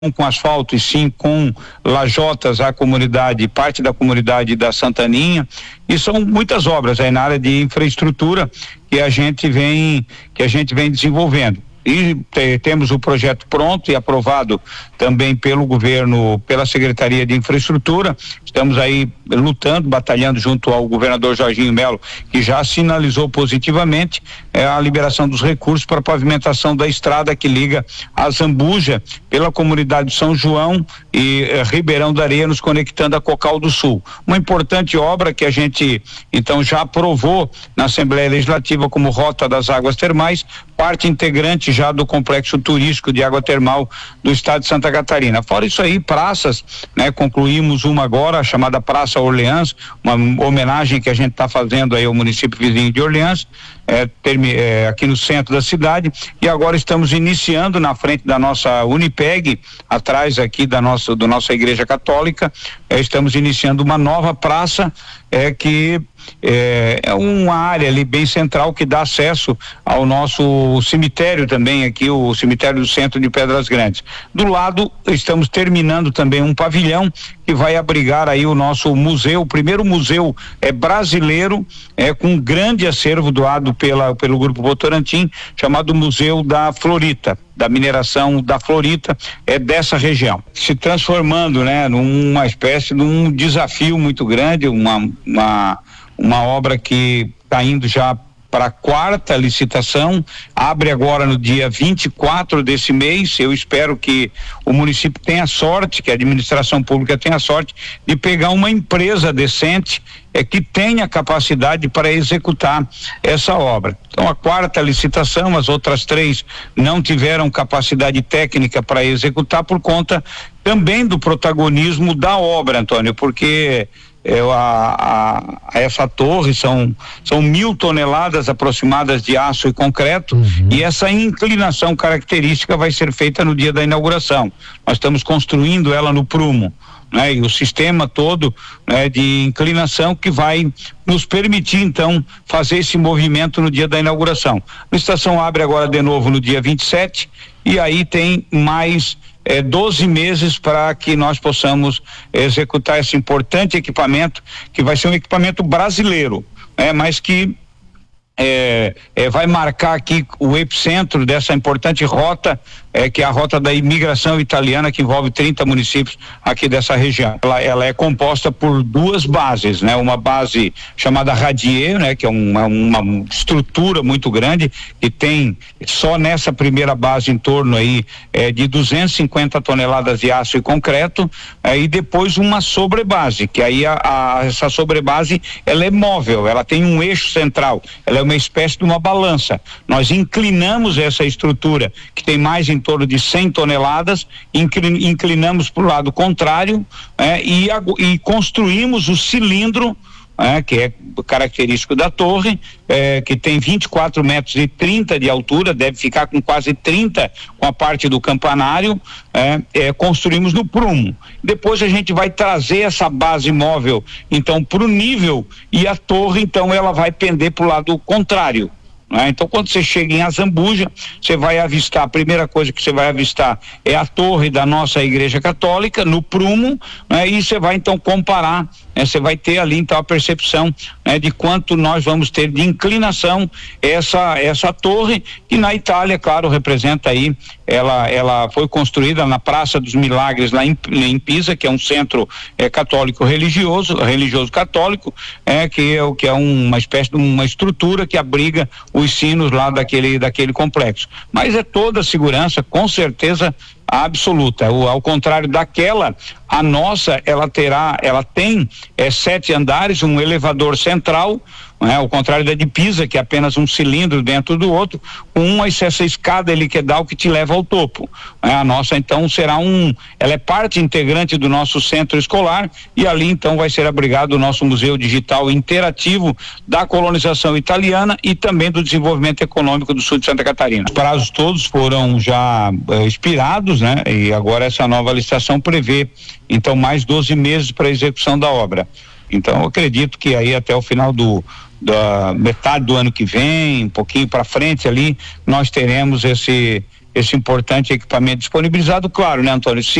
com asfalto e sim com lajotas à comunidade, parte da comunidade da Santaninha, e são muitas obras aí na área de infraestrutura que a gente vem desenvolvendo. E temos o projeto pronto e aprovado também pelo governo, pela Secretaria de Infraestrutura. Estamos aí lutando, batalhando junto ao governador Jorginho Melo, que já sinalizou positivamente a liberação dos recursos para a pavimentação da estrada que liga a Zambuja pela comunidade de São João e Ribeirão da Areia, nos conectando a Cocal do Sul. Uma importante obra que a gente então já aprovou na Assembleia Legislativa como Rota das Águas Termais, parte integrante já do complexo turístico de água termal do estado de Santa Catarina. Fora isso aí, praças, né? Concluímos uma agora, chamada Praça Orleans, uma homenagem que a gente está fazendo aí ao município vizinho de Orleans, aqui no centro da cidade, e agora estamos iniciando na frente da nossa Unipeg, atrás aqui da nossa Igreja Católica, estamos iniciando uma nova praça que é uma área ali bem central que dá acesso ao nosso cemitério também aqui, o cemitério do centro de Pedras Grandes. Do lado estamos terminando também um pavilhão que vai abrigar aí o nosso museu, o primeiro museu brasileiro com um grande acervo doado pelo Grupo Votorantim, chamado Museu da Florita, da mineração da Florita, dessa região, se transformando, né, numa espécie de um desafio muito grande, uma obra que está indo já para a 4ª licitação, abre agora no dia 24 desse mês. Eu espero que o município tenha sorte, que a administração pública tenha sorte de pegar uma empresa decente que tenha capacidade para executar essa obra. Então, a 4ª licitação, as outras 3 não tiveram capacidade técnica para executar por conta também do protagonismo da obra, Antônio, porque essa torre são 1.000 toneladas aproximadas de aço e concreto, e essa inclinação característica vai ser feita no dia da inauguração. Nós estamos construindo ela no prumo, né? E o sistema todo, né, de inclinação que vai nos permitir então fazer esse movimento no dia da inauguração. A licitação abre agora de novo no dia 27 e aí tem mais 12 meses para que nós possamos executar esse importante equipamento, que vai ser um equipamento brasileiro, mas que vai marcar aqui o epicentro dessa importante rota, que é a rota da imigração italiana, que envolve 30 municípios aqui dessa região. Ela é composta por 2 bases, né? Uma base chamada Radier, né? Que é uma estrutura muito grande, que tem só nessa primeira base em torno aí de 250 toneladas de aço e concreto, e depois uma sobrebase, que aí essa sobrebase ela é móvel, ela tem um eixo central, ela é uma espécie de uma balança. Nós inclinamos essa estrutura, que tem mais em torno de 100 toneladas, inclinamos para o lado contrário, e construímos o cilindro, que é característico da torre, que tem 24 metros e 30 de altura, deve ficar com quase 30 com a parte do campanário. Construímos no prumo. Depois a gente vai trazer essa base móvel então para o nível, e a torre então ela vai pender para o lado contrário. Então, quando você chega em Azambuja, você vai avistar, a primeira coisa que você vai avistar é a torre da nossa Igreja Católica, no prumo, e você vai então comparar, você vai ter ali então a percepção, de quanto nós vamos ter de inclinação essa torre, que na Itália, claro, representa aí, ela foi construída na Praça dos Milagres, lá em Pisa, que é um centro católico religioso católico, que é uma espécie de uma estrutura que abriga os sinos lá daquele complexo. Mas é toda a segurança, com certeza absoluta. Ao contrário daquela, a nossa, ela tem 7 andares, um elevador central, ao contrário da de Pisa, que é apenas um cilindro dentro do outro, essa escada helicoidal que te leva ao topo. A nossa então ela é parte integrante do nosso centro escolar, e ali então vai ser abrigado o nosso museu digital interativo da colonização italiana e também do desenvolvimento econômico do sul de Santa Catarina. Os prazos todos foram já expirados, né? E agora essa nova licitação prevê então mais 12 meses para a execução da obra. Então eu acredito que aí até o final da metade do ano que vem, um pouquinho para frente ali, nós teremos esse importante equipamento disponibilizado. Claro, né, Antônio?